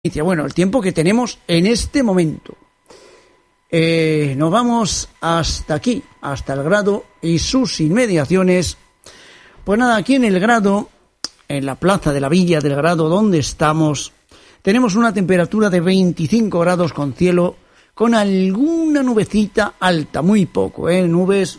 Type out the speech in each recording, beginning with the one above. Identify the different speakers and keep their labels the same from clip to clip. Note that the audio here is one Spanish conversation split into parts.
Speaker 1: Bueno, el tiempo que tenemos en este momento. Nos vamos hasta aquí, hasta el Grado y sus inmediaciones. Pues nada, aquí en el Grado, en la plaza de la Villa del Grado, donde estamos, tenemos una temperatura de 25 grados con cielo, con alguna nubecita alta, muy poco, nubes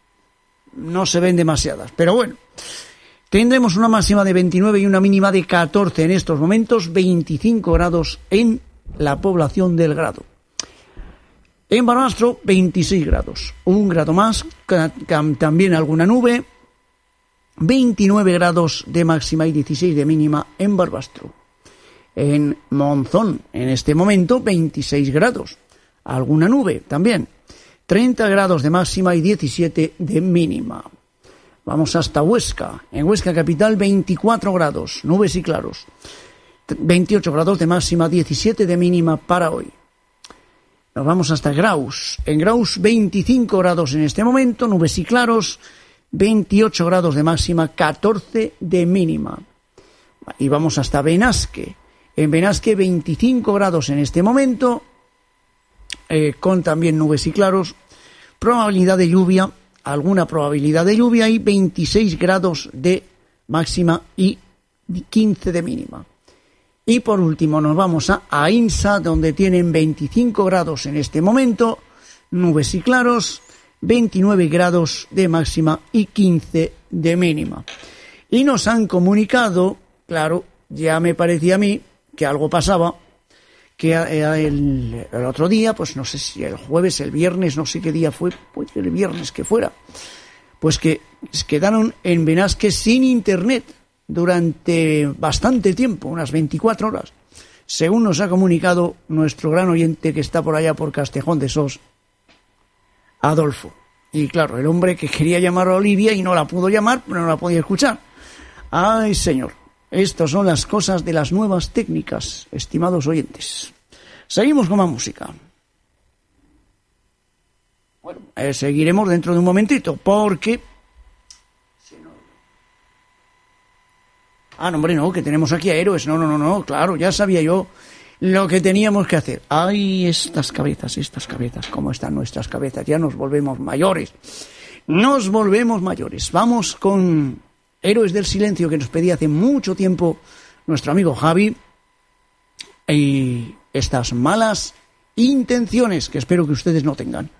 Speaker 1: no se ven demasiadas, pero bueno. Tendremos una máxima de 29 y una mínima de 14 en estos momentos, 25 grados en la población del Grado. En Barbastro, 26 grados, un grado más, también alguna nube, 29 grados de máxima y 16 de mínima en Barbastro. En Monzón, en este momento, 26 grados, alguna nube también, 30 grados de máxima y 17 de mínima. Vamos hasta Huesca. En Huesca capital, 24 grados, nubes y claros. 28 grados de máxima, 17 de mínima para hoy. Nos vamos hasta Graus. En Graus, 25 grados en este momento, nubes y claros. 28 grados de máxima, 14 de mínima. Y vamos hasta Benasque. En Benasque, 25 grados en este momento, con también nubes y claros. Probabilidad de lluvia. Alguna probabilidad de lluvia y 26 grados de máxima y 15 de mínima. Y por último nos vamos a Aínsa, donde tienen 25 grados en este momento, nubes y claros, 29 grados de máxima y 15 de mínima. Y nos han comunicado, claro, ya me parecía a mí que algo pasaba, que el otro día, pues no sé si el jueves, el viernes, no sé qué día fue, pues el viernes que fuera, pues que quedaron en Benasque sin internet durante bastante tiempo, unas 24 horas, según nos ha comunicado nuestro gran oyente que está por allá por Castejón de Sos, Adolfo. Y claro, el hombre que quería llamar a Olivia y no la pudo llamar, pero no la podía escuchar. ¡Ay, señor! Estas son las cosas de las nuevas técnicas, estimados oyentes. Seguimos con más música. Bueno, seguiremos dentro de un momentito, porque... no, hombre, no, que tenemos aquí a Héroes. No, claro, ya sabía yo lo que teníamos que hacer. ¡Ay, estas cabezas, cómo están nuestras cabezas! Ya nos volvemos mayores. Vamos con... Héroes del Silencio, que nos pedía hace mucho tiempo nuestro amigo Javi, y estas malas intenciones que espero que ustedes no tengan.